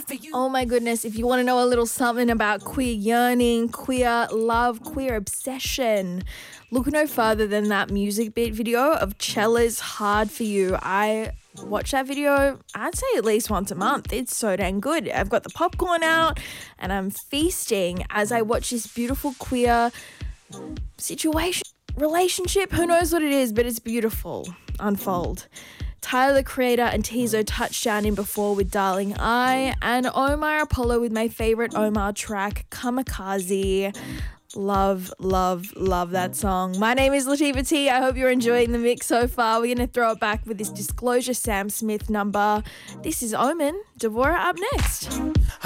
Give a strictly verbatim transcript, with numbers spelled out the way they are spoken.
Oh my goodness, if you want to know a little something about queer yearning, queer love, queer obsession, look no further than that music beat video of Chella's Hard For You. I watch that video, I'd say at least once a month. It's so dang good. I've got the popcorn out and I'm feasting as I watch this beautiful queer situation, relationship, who knows what it is, but it's beautiful, unfold. Tyler, the Creator, and Tizo touchdown in before with Darling I, and Omar Apollo with my favourite Omar track, Kamikaze. Love, love, love that song. My name is Latifah T. I hope you're enjoying the mix so far. We're going to throw it back with this Disclosure Sam Smith number. This is Omen. Devora up next.